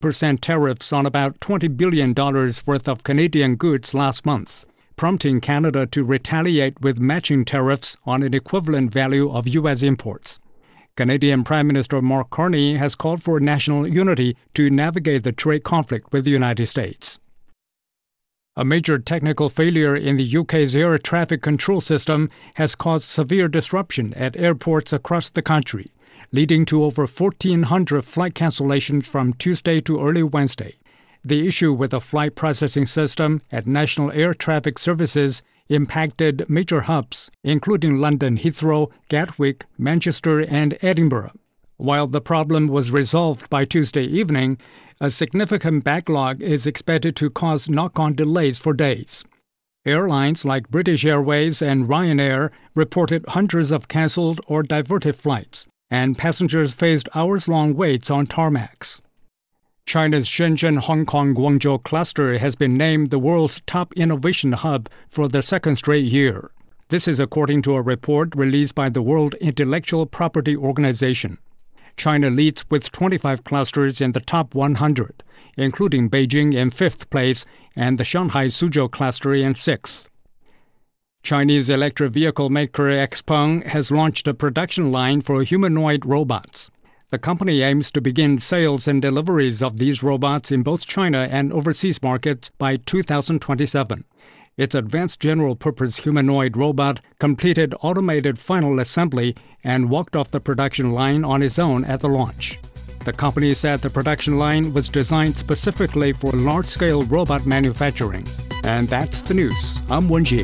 tariffs on about $20 billion worth of Canadian goods last month, prompting Canada to retaliate with matching tariffs on an equivalent value of U.S. imports. Canadian Prime Minister Mark Carney has called for national unity to navigate the trade conflict with the United States. A major technical failure in the UK's air traffic control system has caused severe disruption at airports across the country, leading to over 1,400 flight cancellations from Tuesday to early Wednesday. The issue with the flight processing system at National Air Traffic Services impacted major hubs, including London Heathrow, Gatwick, Manchester, and Edinburgh. While the problem was resolved by Tuesday evening, a significant backlog is expected to cause knock-on delays for days. Airlines like British Airways and Ryanair reported hundreds of cancelled or diverted flights, and passengers faced hours-long waits on tarmacs. China's Shenzhen-Hong Kong-Guangzhou cluster has been named the world's top innovation hub for the second straight year. This is according to a report released by the World Intellectual Property Organization. China leads with 25 clusters in the top 100, including Beijing in 5th place and the Shanghai Suzhou cluster in 6th. Chinese electric vehicle maker XPeng has launched a production line for humanoid robots. The company aims to begin sales and deliveries of these robots in both China and overseas markets by 2027. Its advanced general-purpose humanoid robot completed automated final assembly and walked off the production line on its own at the launch. The company said the production line was designed specifically for large-scale robot manufacturing. And that's the news. I'm Wenjie.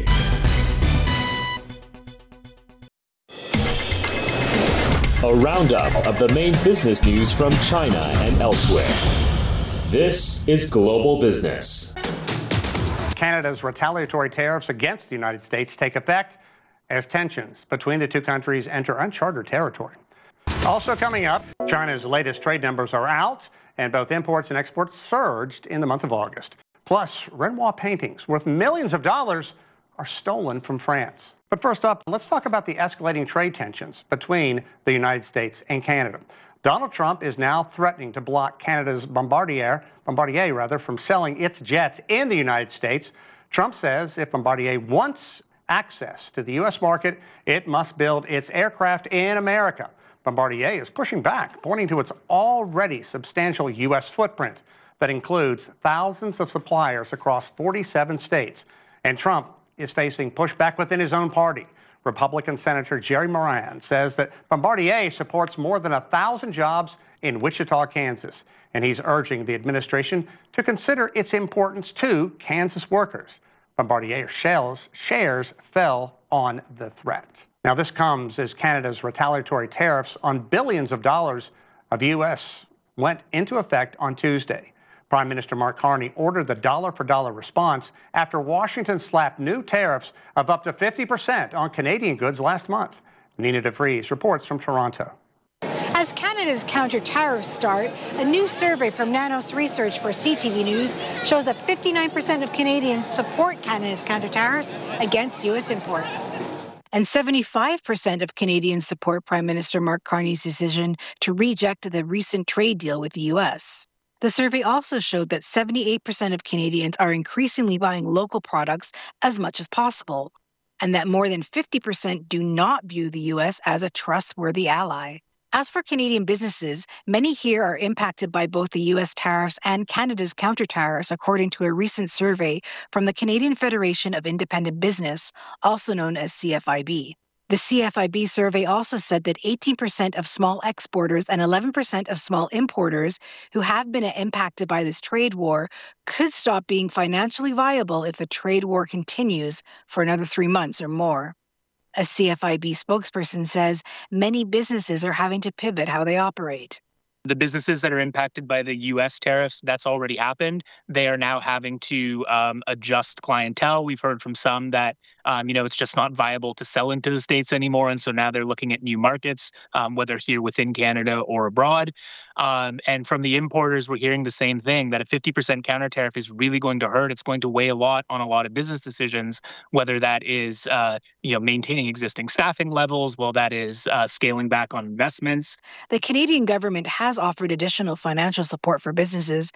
A roundup of the main business news from China and elsewhere. This is Global Business. Canada's retaliatory tariffs against the United States take effect as tensions between the two countries enter uncharted territory. Also coming up, China's latest trade numbers are out, and both imports and exports surged in the month of August. Plus, Renoir paintings worth millions of dollars are stolen from France. But first up, let's talk about the escalating trade tensions between the United States and Canada. Donald Trump is now threatening to block Canada's Bombardier from selling its jets in the United States. Trump says if Bombardier wants access to the U.S. market, it must build its aircraft in America. Bombardier is pushing back, pointing to its already substantial U.S. footprint that includes thousands of suppliers across 47 states. And Trump is facing pushback within his own party. Republican Senator Jerry Moran says that Bombardier supports more than 1,000 jobs in Wichita, Kansas, and he's urging the administration to consider its importance to Kansas workers. Bombardier shares fell on the threat. Now, this comes as Canada's retaliatory tariffs on billions of dollars of U.S. went into effect on Tuesday. Prime Minister Mark Carney ordered the dollar-for-dollar response after Washington slapped new tariffs of up to 50% on Canadian goods last month. Nina DeVries reports from Toronto. As Canada's counter-tariffs start, a new survey from Nanos Research for CTV News shows that 59% of Canadians support Canada's counter-tariffs against U.S. imports. And 75% of Canadians support Prime Minister Mark Carney's decision to reject the recent trade deal with the U.S. The survey also showed that 78% of Canadians are increasingly buying local products as much as possible, and that more than 50% do not view the U.S. as a trustworthy ally. As for Canadian businesses, many here are impacted by both the U.S. tariffs and Canada's counter-tariffs, according to a recent survey from the Canadian Federation of Independent Business, also known as CFIB. The CFIB survey also said that 18% of small exporters and 11% of small importers who have been impacted by this trade war could stop being financially viable if the trade war continues for another 3 months or more. A CFIB spokesperson says many businesses are having to pivot how they operate. The businesses that are impacted by the U.S. tariffs, that's already happened. They are now having to adjust clientele. We've heard from some that It's just not viable to sell into the States anymore. And so now they're looking at new markets, whether here within Canada or abroad. And from the importers, we're hearing the same thing, that a 50% counter tariff is really going to hurt. It's going to weigh a lot on a lot of business decisions, whether that is maintaining existing staffing levels, well, that is scaling back on investments. The Canadian government has offered additional financial support for businesses,